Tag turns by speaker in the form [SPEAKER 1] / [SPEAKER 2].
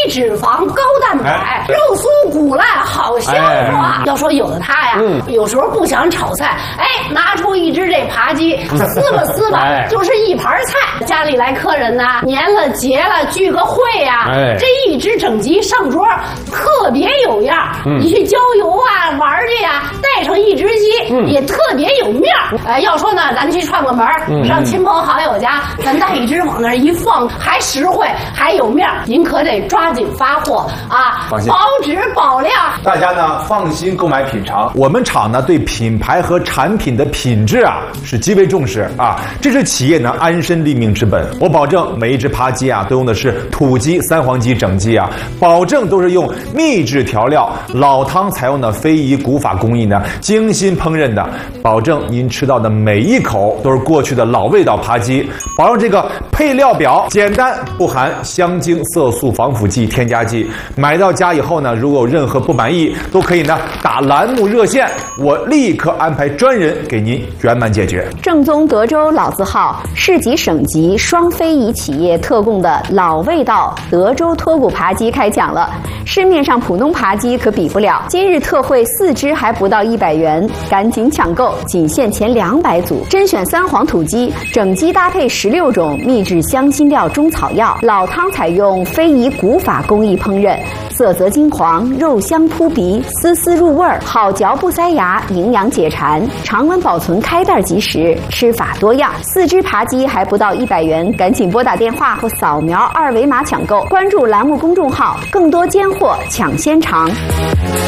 [SPEAKER 1] 脂肪、高蛋白，肉酥骨烂，好香啊！要说有的他呀，有时候不想炒菜，拿出一只这扒鸡，撕吧撕吧，就是一盘菜。家里来客人呐，年了节了聚个会呀，这一只整鸡上桌，特别有样。你去郊游啊玩去呀，带上一只鸡也特别有面儿。要说呢，咱去串个门，上亲朋好友家，咱带一只往那儿一放，还实惠还有面儿。您可得抓紧发货啊，保质保量。
[SPEAKER 2] 大家呢放心购买品尝。我们厂呢对品牌和产品的品质啊是极为重视啊，这是企业呢安身立命之本。我保证每一只扒鸡啊都用的是土鸡、三黄鸡整鸡啊，保证都是用秘制调料，老汤采用的非遗古法工艺呢精心烹饪的，保证您吃到的每一口都是过去的老味道扒鸡。保证这个配料表简单，不含香精、色素、防腐剂、添加剂。买到家以后呢，如果有任何不满意，都可以呢打栏目热线，我立刻安排专人给您圆满解决。
[SPEAKER 3] 正宗德州老字号，市级省级双非遗企业特供的老味道德州脱骨扒鸡开讲了，市面上普通扒鸡可比不了。今日特惠4只还不到100元，赶紧抢购，仅限前200组。甄选三黄土鸡，整鸡搭配16种秘制香辛料中草药，老汤采用非遗古法工艺烹饪，色泽金黄，肉香扑鼻，丝丝入味儿，好嚼不塞牙，营养解馋，常温保存，开袋即食，吃法多样。4只扒鸡还不到100元，赶紧拨打电话或扫描2维码抢购，关注栏目公众号，更多尖货抢先尝。